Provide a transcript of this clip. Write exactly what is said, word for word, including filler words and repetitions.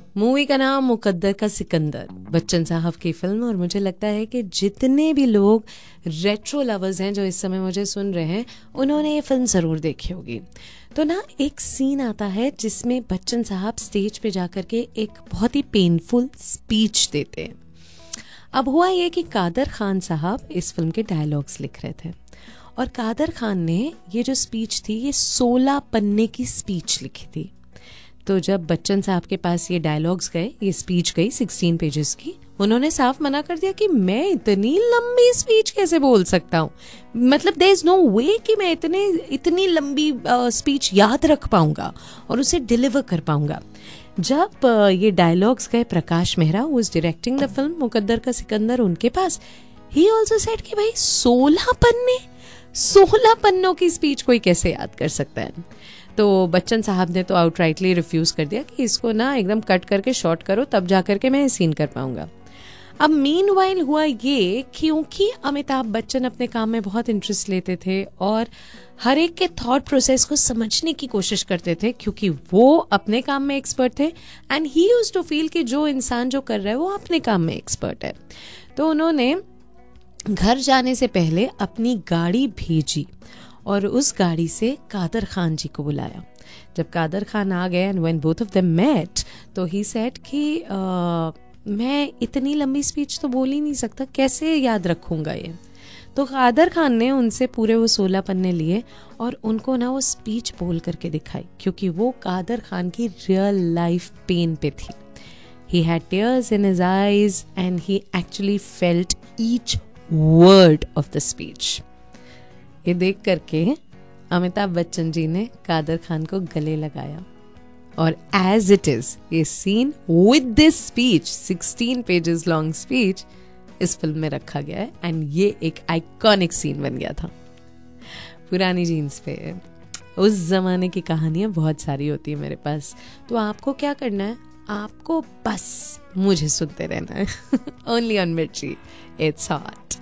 Movie का नाम मुकद्दर का सिकंदर, बच्चन साहब की फिल्म। और मुझे लगता है कि जितने भी लोग रेट्रो लवर्स हैं जो इस समय मुझे सुन रहे हैं, उन्होंने ये फिल्म ज़रूर देखी होगी। तो ना एक सीन आता है जिसमें बच्चन साहब स्टेज पे जाकर के एक बहुत ही पेनफुल स्पीच देते हैं। अब हुआ ये कि कादर खान साहब इस फिल्म के डायलॉग्स लिख रहे थे, और कादर खान ने ये जो स्पीच थी ये सोलह पन्ने की स्पीच लिखी थी। तो जब बच्चन साहब के पास ये डायलॉग्स गए, ये स्पीच गई सोलह पेजेस की, उन्होंने साफ मना कर दिया कि मैं इतनी लंबी स्पीच कैसे बोल सकता हूँ, मतलब देयर इज नो वे कि मैं इतने इतनी लंबी स्पीच याद रख पाऊंगा और उसे डिलीवर कर पाऊंगा। जब ये डायलॉग्स गए Prakash Mehra, who is directing the film मुकद्दर का सिकंदर, उनके पास, ही ऑल्सो सेड कि भाई सोलह पन्ने सोलह पन्नों की स्पीच कोई कैसे याद कर सकता है। तो बच्चन साहब ने तो आउटराइटली रिफ्यूज कर दिया कि इसको ना एकदम कट करके शॉर्ट करो, तब जा करके मैं सीन कर पाऊंगा। अब मीनवाइल हुआ ये, क्योंकि अमिताभ बच्चन अपने काम में बहुत इंटरेस्ट लेते थे और हर एक के थॉट प्रोसेस को समझने की कोशिश करते थे, क्योंकि वो अपने काम में एक्सपर्ट थे and he used to feel कि जो इंसान जो कर रहा है वो अपने काम में एक्सपर्ट है। तो उन्होंने घर जाने से पहले अपनी गाड़ी भेजी और उस गाड़ी से कादर खान जी को बुलाया। जब कादर खान आ गए and when both of them met, तो ही सेड कि uh, मैं इतनी लंबी स्पीच तो बोल ही नहीं सकता, कैसे याद रखूंगा ये। तो कादर खान ने उनसे पूरे वो सोलह पन्ने लिए और उनको ना वो स्पीच बोल करके दिखाई, क्योंकि वो कादर खान की रियल लाइफ पेन पे थी। He had tears in his eyes and he actually felt each word of the speech. ये देख करके अमिताभ बच्चन जी ने कादर खान को गले लगाया और एज इट इज ये सीन विद दिस स्पीच, सोलह पेजेस लॉन्ग स्पीच, इस फिल्म में रखा गया है एंड ये एक आइकॉनिक सीन बन गया था। पुरानी जीन्स पे उस जमाने की कहानियां बहुत सारी होती है मेरे पास, तो आपको क्या करना है, आपको बस मुझे सुनते रहना है। ओनली ऑन मिर्ची, इट्स हॉट।